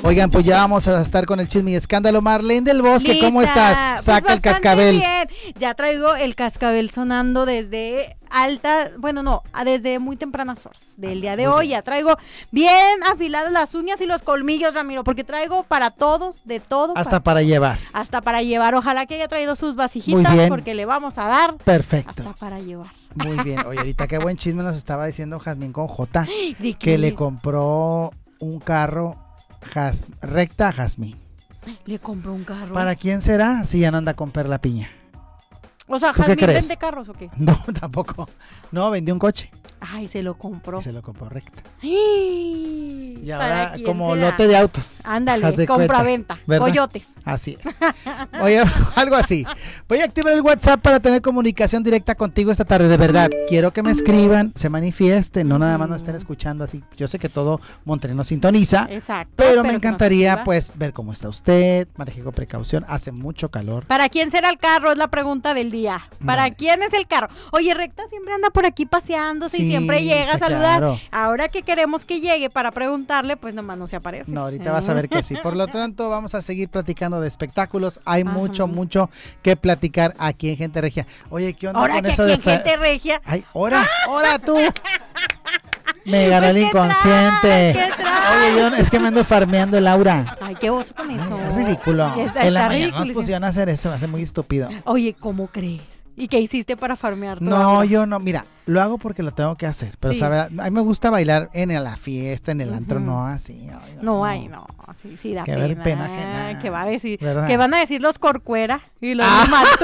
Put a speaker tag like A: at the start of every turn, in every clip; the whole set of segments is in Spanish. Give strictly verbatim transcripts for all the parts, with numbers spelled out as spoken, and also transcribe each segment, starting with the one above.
A: Oigan, pues ya vamos a estar con el chisme y escándalo. Marlene del Bosque,
B: Lista.
A: ¿cómo estás? Saca
B: pues
A: el cascabel.
B: Bien. Ya traigo el cascabel sonando desde alta, bueno, no, desde muy tempranas horas del día de muy hoy. Bien. Ya traigo bien afiladas las uñas y los colmillos, Ramiro, porque traigo para todos, de todo.
A: Hasta para, para llevar.
B: Hasta para llevar. Ojalá que haya traído sus vasijitas, porque le vamos a dar.
A: Perfecto.
B: Hasta para llevar.
A: Muy bien. Oye, ahorita qué buen chisme nos estaba diciendo Jazmín con J, que le compró un carro Jas, recta a Jazmín.
B: Le compró un carro.
A: ¿Para quién será si ya no anda con Perla Piña?
B: O sea, ¿Jazmín vende carros o qué?
A: No, tampoco. No, vendió un coche.
B: Ay, se lo compró.
A: Y se lo compró recta.
B: ¡Ay!
A: Y ahora como será? Lote de autos.
B: Ándale, compra-venta, coyotes.
A: Así es. Oye, algo así. Voy a activar el WhatsApp para tener comunicación directa contigo esta tarde. De verdad, quiero que me escriban, se manifiesten, no nada más nos estén escuchando así. Yo sé que todo Monterrey nos sintoniza.
B: Exacto.
A: Pero, pero me encantaría pues ver cómo está usted, maneje con precaución, hace mucho calor.
B: ¿Para quién será el carro? Es la pregunta del día. ¿Para no. quién es el carro? Oye, recta siempre anda por aquí paseándose sí, y siempre llega a saludar. Claro. Ahora que queremos que llegue para preguntarle, pues nomás no se aparece.
A: No, ahorita vas a ver que sí. Por lo tanto, vamos a seguir platicando de espectáculos. Hay Ajá. mucho, mucho que platicar aquí en Gente Regia. Oye, ¿qué onda
B: ahora
A: con
B: que
A: eso
B: aquí
A: de
B: en Gente Regia?
A: Ay, ahora, ahora tú. Me ganó pues el inconsciente.
B: ¿Qué trae?
A: Oye, yo es que me ando farmeando el aura.
B: Ay, qué oso con eso.
A: Ay, es ridículo.
B: Está,
A: en la
B: está
A: mañana nos pusieron a hacer eso, me hace muy estúpido.
B: Oye, ¿cómo crees? ¿Y qué hiciste para farmear tu
A: No,
B: aura?
A: yo no, mira, lo hago porque lo tengo que hacer, pero sí. sabe, a mí me gusta bailar en la fiesta, en el uh-huh. antro, no así. Ay,
B: no, no, ay, no, sí, sí da
A: que
B: pena.
A: Ver pena ajena.
B: ¿Qué va a decir?
A: ¿verdad?
B: ¿Qué van a decir los Corcuera y los ah. Matú?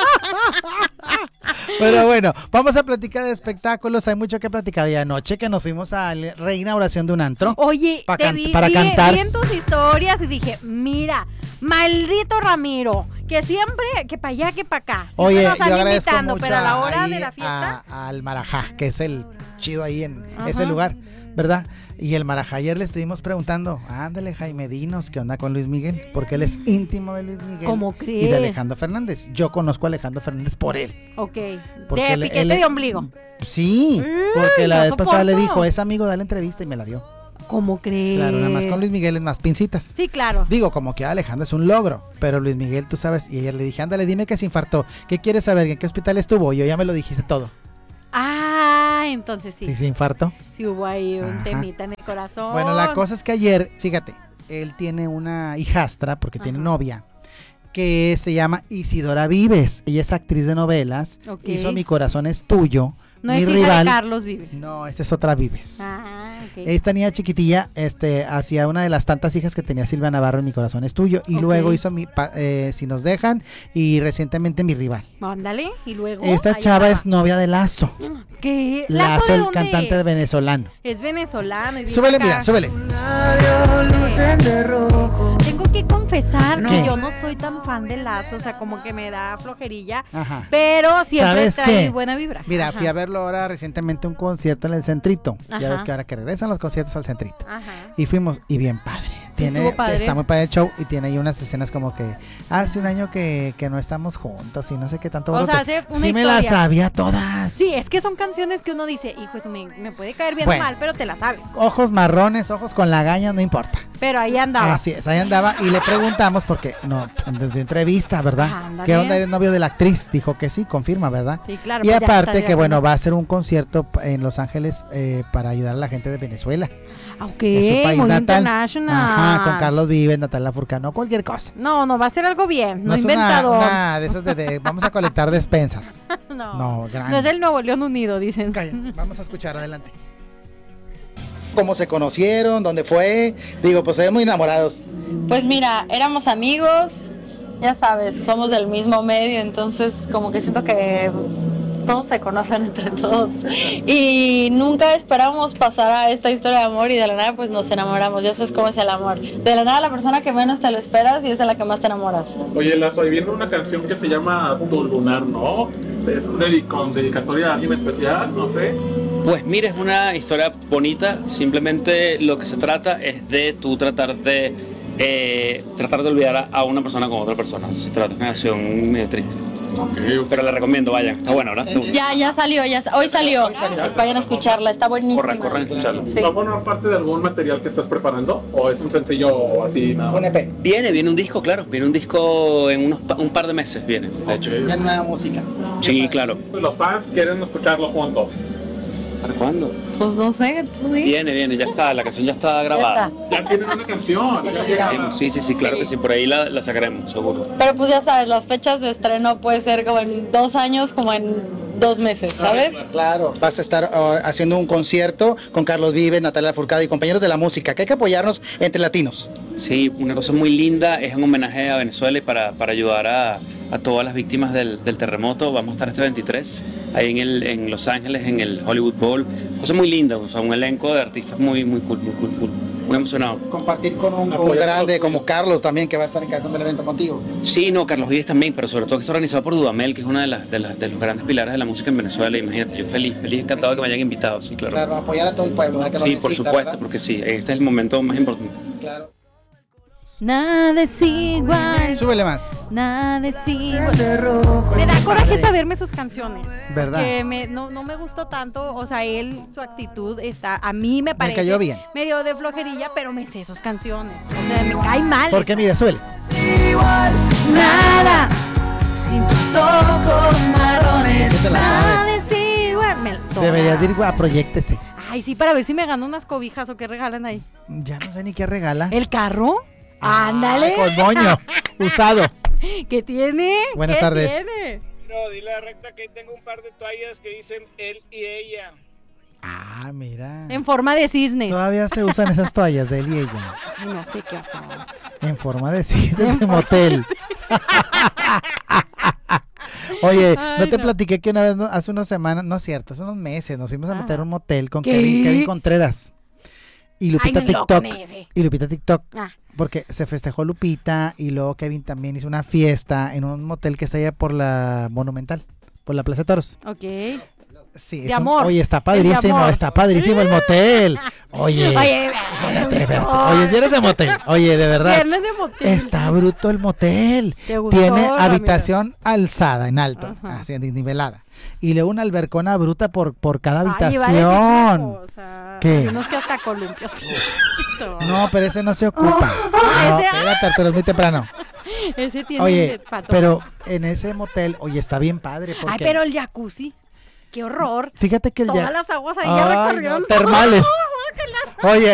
A: Pero bueno, vamos a platicar de espectáculos, hay mucho que platicar. Y anoche que nos fuimos a la reinauguración de un antro.
B: Oye,
A: pa
B: te
A: can-
B: vi,
A: para
B: vi,
A: cantar.
B: vi en tus historias y dije, mira, maldito Ramiro, que siempre, que para allá, que para acá. Siempre
A: Oye,
B: nos
A: yo
B: están
A: agradezco
B: invitando,
A: mucho
B: pero a la hora
A: ahí
B: de la fiesta.
A: A, al Marajá, que es el chido ahí en
B: Ajá.
A: ese lugar, ¿verdad? Y el Marajá ayer le estuvimos preguntando, ándale Jaime, dinos qué onda con Luis Miguel, porque él es íntimo de Luis Miguel.
B: ¿Cómo crees?
A: Y de Alejandro Fernández. Yo conozco a Alejandro Fernández por él.
B: Ok,
A: porque
B: de
A: él,
B: piquete
A: él,
B: de ombligo.
A: Sí,
B: mm,
A: porque la
B: no
A: vez pasada
B: soporto.
A: le dijo, es amigo, da la entrevista y me la dio.
B: ¿Cómo crees?
A: Claro, nada más con Luis Miguel es más pincitas.
B: Sí, claro.
A: Digo, como que Alejandro es un logro, pero Luis Miguel, tú sabes, y ayer le dije, ándale, dime que se infartó. ¿Qué quieres saber? ¿En qué hospital estuvo? Y yo ya me lo dijiste todo.
B: Ah, entonces sí.
A: ¿Sí se infartó?
B: Sí hubo ahí un
A: Ajá.
B: temita en el corazón.
A: Bueno, la cosa es que ayer, fíjate, él tiene una hijastra, porque Ajá. tiene novia, que se llama Isidora Vives. Ella es actriz de novelas, okay. hizo Mi corazón es tuyo.
B: No
A: Mi
B: es
A: rival,
B: hija de Carlos Vives.
A: No, esta es otra Vives.
B: Ah, ok.
A: Esta niña chiquitilla este, hacía una de las tantas hijas que tenía Silvia Navarro en Mi corazón es tuyo. Y okay. luego hizo mi, pa, eh, Si nos dejan y recientemente Mi rival.
B: Ándale, y luego.
A: Esta chava es novia de Lazo.
B: ¿Qué?
A: Lazo,
B: ¿Lazo de
A: el cantante
B: es?
A: venezolano.
B: Es venezolano. Y
A: súbele,
B: acá.
A: mira, súbele.
B: Tengo que confesar
A: ¿Qué?
B: que yo no soy tan fan de Lazo, o sea, como que me da flojerilla.
A: Ajá.
B: Pero siempre
A: ¿Sabes
B: trae
A: qué?
B: buena vibra.
A: Mira,
B: Ajá.
A: fui a verlo ahora recientemente un concierto en el Centrito.
B: Ajá.
A: Ya ves que ahora que regresan los conciertos al Centrito.
B: Ajá.
A: Y fuimos, y bien padre. Tiene,
B: padre.
A: Está muy padre el show y tiene ahí unas escenas como que hace un año que, que no estamos juntos y no sé qué tanto.
B: O sea, hace una
A: sí
B: historia.
A: me las sabía todas.
B: Sí, es que son canciones que uno dice, hijo, eso me, me puede caer bien
A: bueno,
B: o mal, pero te la sabes.
A: Ojos marrones, ojos con lagaña, no importa.
B: Pero ahí andaba.
A: Así es, ahí andaba y le preguntamos porque, no, desde entrevista, ¿verdad?
B: Ándale.
A: ¿Qué onda, eres novio de la actriz? Dijo que sí, confirma, ¿verdad?
B: Sí, claro.
A: Y
B: pues
A: aparte
B: ya
A: que, bueno, va a hacer un concierto en Los Ángeles eh, para ayudar a la gente de Venezuela.
B: Ok,
A: en su país
B: muy
A: natal.
B: international.
A: Ajá, con Carlos Vives, Natalia Furcano, cualquier cosa.
B: No, no, va a ser algo bien, no,
A: No es
B: inventado.
A: una, una de esas de, de vamos a colectar despensas.
B: no,
A: no, grande.
B: No es del Nuevo León Unido, dicen.
A: Calla, vamos a escuchar, adelante. ¿Cómo se conocieron? ¿Dónde fue? Digo, pues se ven muy enamorados.
C: Pues mira, éramos amigos, ya sabes, somos del mismo medio, entonces como que siento que todos se conocen entre todos y nunca esperábamos pasar a esta historia de amor y de la nada pues nos enamoramos. Ya sabes cómo es el amor, de la nada la persona que menos te lo esperas y es de la que más te enamoras.
D: Oye, Lazo, ahí viene una canción que se llama Tu Lunar, ¿no? Es dedic- con dedicatoria a alguien especial, no sé.
E: Pues mira, es una historia bonita, simplemente lo que se trata es de tú tratar de eh, tratar de olvidar a, a una persona con otra persona. Se trata de una canción medio triste. Pero la recomiendo, vayan. Está bueno, ¿verdad?
C: Ya, ya salió, ya hoy salió. Vayan a escucharla, está buenísima.
E: Corran, corran a escucharla.
C: Sí.
D: ¿Va a formar parte de algún material que estás preparando? ¿O es un sencillo así nada más?
F: Un E P.
E: Viene, viene un disco, claro. Viene un disco en unos pa- un par de meses, viene, de hecho.
F: Ya nueva música.
E: Sí, claro.
D: Los fans quieren escucharlo juntos.
E: ¿Para cuándo?
C: Pues no sé, tú di.
E: Viene, viene, ya está, la canción ya está grabada.
C: Ya
D: Ya tienen una canción. Ya llegaron.
E: Sí, sí, sí, claro
C: Sí.
E: que sí, por ahí la, la sacaremos, seguro.
C: Pero pues ya sabes, las fechas de estreno puede ser como en dos años, como en dos meses, ¿sabes?
F: Claro, vas a estar uh, haciendo un concierto con Carlos Vives, Natalia Furcado y compañeros de la música, que hay que apoyarnos entre latinos.
E: Sí, una cosa muy linda, es un homenaje a Venezuela y para, para ayudar a, a todas las víctimas del, del terremoto. Vamos a estar este veintitrés ahí en, el, en Los Ángeles, en el Hollywood Bowl. Cosa muy linda, o sea, un elenco de artistas muy, muy cool, muy cool, cool. Muy emocionado.
F: Compartir con un, con un grande como Carlos también, que va a estar encabezando el evento contigo.
E: Sí, no, Carlos Vives también, pero sobre todo que está organizado por Dudamel, que es una de las, de las de los grandes pilares de la música en Venezuela. Imagínate, yo feliz, feliz, encantado de que me hayan invitado, sí, claro.
F: Claro, apoyar a todo el pueblo. ¿verdad? Que lo
E: Sí, por
F: necesita,
E: supuesto,
F: ¿verdad?
E: porque sí, este es el momento más importante.
F: Claro.
B: Nada es igual,
A: Súbele más.
B: nada es igual. Me da coraje saberme sus canciones.
A: ¿Verdad?
B: Que me, no, no me gustó tanto, o sea, él, su actitud está, a mí me parece
A: cayó bien.
B: medio de flojerilla, pero me sé sus canciones. O sea, me cae mal.
A: Porque mira, súbele.
B: Nada,
G: sin tus ojos marrones.
A: ¿Qué te la
B: nada
A: sabes?
B: es igual. Me-
A: Deberías
B: todas.
A: ir a Proyéctese.
B: Ay, sí, para ver si me gano unas cobijas o qué regalan ahí.
A: Ya no sé ni qué regala.
B: ¿El carro? Ándale.
A: Con moño. Usado.
B: ¿Qué tiene?
A: Buenas
B: ¿Qué
A: tardes.
B: tiene?
H: No, dile a Recta que ahí tengo un par de toallas que dicen él y ella.
A: Ah, mira.
B: En forma de cisnes.
A: Todavía se usan esas toallas de él y ella.
B: Ay, no sé qué hacer.
A: En forma de cisnes de motel. Oye,
B: Ay,
A: no te
B: no.
A: platiqué que una vez, no- hace unas semanas, no es cierto, hace unos meses nos fuimos a meter a un motel con
B: ¿Qué?
A: Kevin, Kevin Contreras. Y Lupita
B: Ay, no, loco,
A: TikTok.
B: ese.
A: Y Lupita TikTok.
B: Ah,
A: Porque se festejó Lupita y luego Kevin también hizo una fiesta en un motel que está allá por la Monumental, por la Plaza de Toros.
B: ok.
A: Sí,
B: De
A: es un-
B: amor.
A: oye, está
B: Es de
A: padrísimo,
B: amor.
A: está padrísimo el motel. Oye,
B: Oye,
A: espérate, espérate. Oye, si eres de motel. Oye, de verdad.
B: viernes de motel.
A: Está bruto el motel.
B: ¿Te gustó,
A: Tiene
B: Ramiro?
A: habitación alzada, en alto,
B: Ajá.
A: así nivelada. Y luego una albercona bruta por, por cada
B: Ay,
A: habitación.
B: iba a decir una cosa.
A: ¿Qué?
B: Hay unos que hasta columpios.
A: No, pero ese no se ocupa. No,
B: Ese-
A: espérate, pero es muy temprano.
B: Ese tiene
A: Oye,
B: pato.
A: pero en ese motel, oye, está bien padre. Porque
B: Ay, pero el jacuzzi. Qué horror.
A: fíjate que el
B: Todas
A: ya-
B: las aguas ahí
A: Ay,
B: ya
A: no,
B: recorrieron.
A: termales. Oye,